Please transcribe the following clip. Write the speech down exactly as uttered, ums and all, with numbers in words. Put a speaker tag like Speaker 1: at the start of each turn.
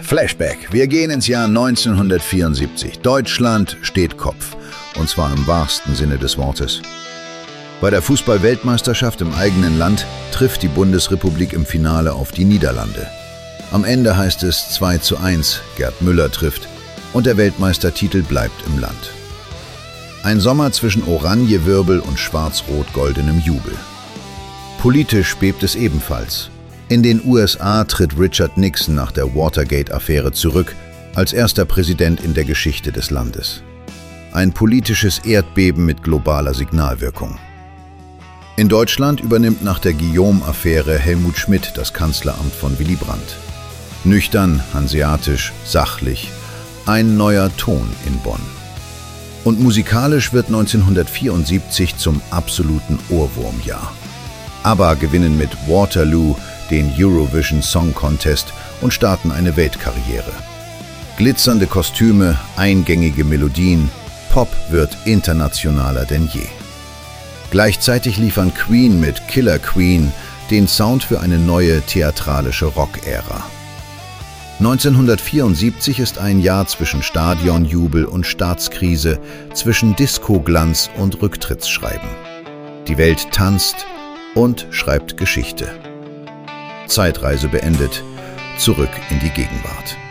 Speaker 1: Flashback. Wir gehen ins Jahr neunzehnhundertvierundsiebzig. Deutschland steht Kopf. Und zwar im wahrsten Sinne des Wortes. Bei der Fußball-Weltmeisterschaft im eigenen Land trifft die Bundesrepublik im Finale auf die Niederlande. Am Ende heißt es zwei zu eins, Gerd Müller trifft und der Weltmeistertitel bleibt im Land. Ein Sommer zwischen Oranjewirbel und schwarz-rot-goldenem Jubel. Politisch bebt es ebenfalls. In den U S A tritt Richard Nixon nach der Watergate-Affäre zurück, als erster Präsident in der Geschichte des Landes. Ein politisches Erdbeben mit globaler Signalwirkung. In Deutschland übernimmt nach der Guillaume-Affäre Helmut Schmidt das Kanzleramt von Willy Brandt. Nüchtern, hanseatisch, sachlich. Ein neuer Ton in Bonn. Und musikalisch wird neunzehnhundertvierundsiebzig zum absoluten Ohrwurmjahr. ABBA gewinnen mit Waterloo den Eurovision Song Contest und starten eine Weltkarriere. Glitzernde Kostüme, eingängige Melodien, Pop wird internationaler denn je. Gleichzeitig liefern Queen mit Killer Queen den Sound für eine neue theatralische Rock-Ära. neunzehnhundertvierundsiebzig ist ein Jahr zwischen Stadionjubel und Staatskrise, zwischen Disco-Glanz und Rücktrittsschreiben. Die Welt tanzt und schreibt Geschichte. Zeitreise beendet, zurück in die Gegenwart.